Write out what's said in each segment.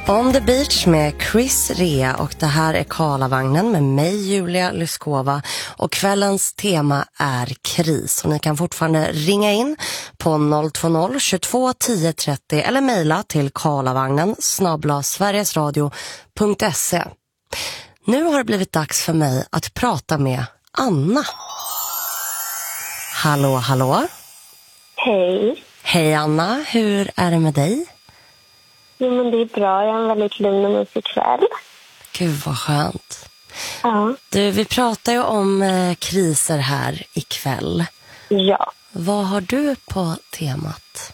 On the Beach med Chris Rea, och det här är Karlavagnen med mig, Julia Lyskova, och kvällens tema är kris. Och ni kan fortfarande ringa in på 020 22 10 30 eller mejla till karlavagnen@sverigesradio.se. Nu har det blivit dags för mig att prata med Anna. Hallå, hallå. Hej. Hej Anna, hur är det med dig? Jo, men det är bra. Jag har en väldigt lugn och mysig kväll. Gud vad skönt. Ja. Du, vi pratar ju om kriser här ikväll. Ja. Vad har du på temat?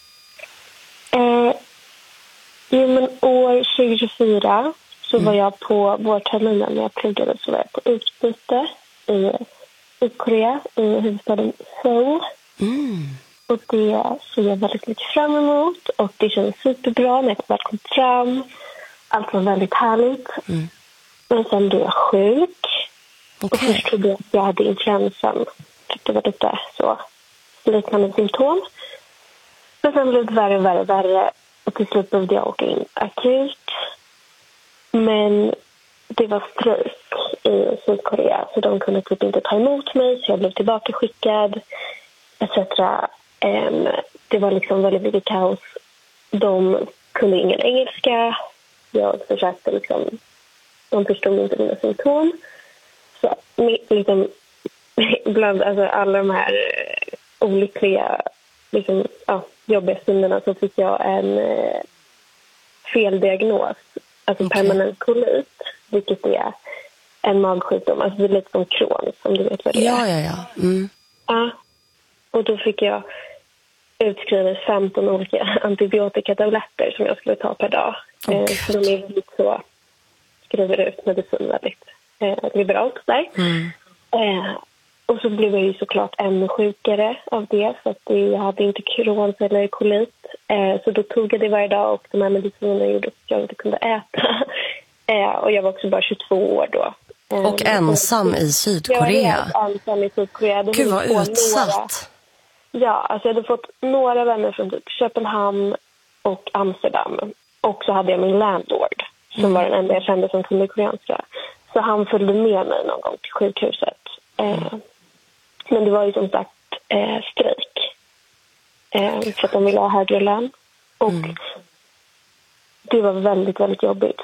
Jo, men år 2024 så var jag på vårterminen när jag pluggade, så var jag på utbyte i Korea, i huvudstaden Seoul. Och det ser jag väldigt mycket fram emot. Och det känns superbra när jag väl kom fram. Allt var väldigt härligt. Men sen blev jag sjuk. Och först trodde jag att jag hade influensan. Det var lite så liknande symptom. Men sen blev det värre. Och till slut behövde jag åka in akut. Men det var strejk i Sydkorea. Så de kunde typ inte ta emot mig. Så jag blev tillbaka skickad. Etc. Det var liksom väldigt mycket kaos. De kunde ingen engelska. Jag försökte liksom, de förstod inte mina symptom. Så liksom, bland alltså, alla de här olyckliga liksom, jobbiga stunderna så fick jag en feldiagnos. Alltså permanent kolit, vilket är en magsjukdom. Alltså det är lite som Crohns, som du vet vad det är. Ja. Ja. Och då fick jag utskrivet 15 olika antibiotikatabletter som jag skulle ta per dag. Så de är väldigt så, skriver ut medicin väldigt liberalt där. Och så blev jag ju såklart ännu sjukare av det, för att jag hade inte Crohns eller kolit. Så då tog jag det varje dag, och de här medicinerna gjorde att jag inte kunde äta. Och jag var också bara 22 år då. Och ensam i Sydkorea. Jag var ensam i Sydkorea. Gud vad utsatt. Ja, alltså jag hade fått några vänner från typ Köpenhamn och Amsterdam. Och så hade jag min landlord, som var den enda jag kände som kunde koreanska. Så han följde med mig någon gång till sjukhuset. Men det var ju som sagt strejk. För att de ville ha högre lön. Och det var väldigt, väldigt jobbigt.